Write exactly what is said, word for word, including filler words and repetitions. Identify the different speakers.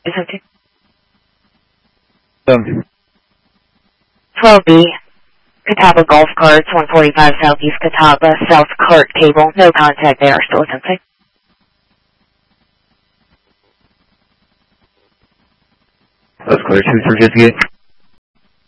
Speaker 1: Um,
Speaker 2: twelve B, Catawba Golf Carts, one forty-five Southeast Catawba, South Cart Cable, no contact there, still attempting.
Speaker 1: That's clear, two three fifty-eight.